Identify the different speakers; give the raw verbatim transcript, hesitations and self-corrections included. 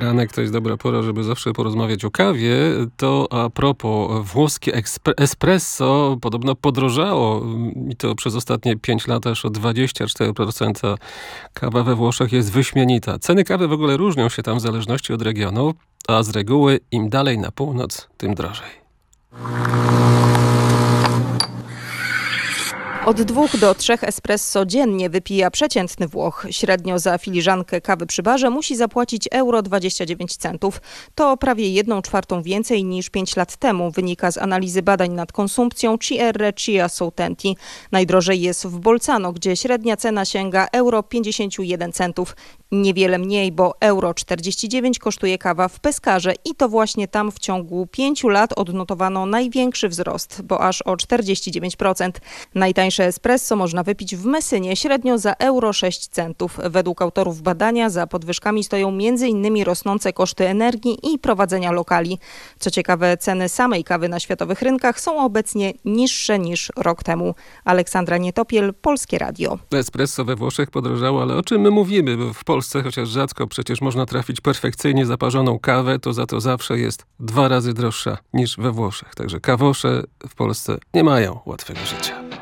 Speaker 1: Ranek to jest dobra pora, żeby zawsze porozmawiać o kawie. To a propos, włoskie espresso podobno podrożało i to przez ostatnie pięć lat aż o dwadzieścia cztery procent. Kawa we Włoszech jest wyśmienita. Ceny kawy w ogóle różnią się tam w zależności od regionu, a z reguły im dalej na północ, tym drożej.
Speaker 2: Od dwóch do trzech espresso dziennie wypija przeciętny Włoch. Średnio za filiżankę kawy przy barze musi zapłacić euro dwadzieścia dziewięć centów. To prawie jedną czwartą więcej niż pięć lat temu, wynika z analizy badań nad konsumpcją C R Cia Soutenti. Najdrożej jest w Bolzano, gdzie średnia cena sięga euro pięćdziesiąt jeden centów. Niewiele mniej, bo euro czterdzieści dziewięć kosztuje kawa w Pescarze i to właśnie tam w ciągu pięciu lat odnotowano największy wzrost, bo aż o czterdzieści dziewięć procent. Najtańsze espresso można wypić w Messynie średnio za euro sześć centów. Według autorów badania za podwyżkami stoją między innymi rosnące koszty energii i prowadzenia lokali. Co ciekawe, ceny samej kawy na światowych rynkach są obecnie niższe niż rok temu. Aleksandra Nietopiel, Polskie Radio.
Speaker 1: Espresso we Włoszech podrożało, ale o czym my mówimy? Bo w Polsce, chociaż rzadko przecież można trafić perfekcyjnie zaparzoną kawę, to za to zawsze jest dwa razy droższa niż we Włoszech. Także kawosze w Polsce nie mają łatwego życia.